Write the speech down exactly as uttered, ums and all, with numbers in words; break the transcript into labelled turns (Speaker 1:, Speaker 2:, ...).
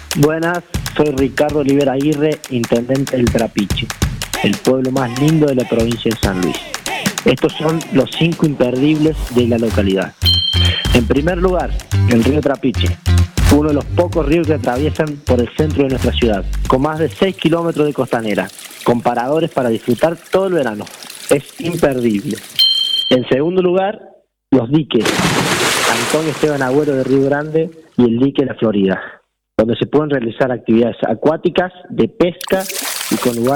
Speaker 1: Buenas, soy Ricardo Olivera Aguirre, intendente del Trapiche, el pueblo más lindo de la provincia de San Luis. Estos son los cinco imperdibles de la localidad. En primer lugar, el río Trapiche, uno de los pocos ríos que atraviesan por el centro de nuestra ciudad, con más de seis kilómetros de costanera, con paradores para disfrutar todo el verano. Es imperdible. En segundo lugar, los diques, Antón Esteban Agüero de Río Grande y el dique La Florida, donde se pueden realizar actividades acuáticas, de pesca y con lugares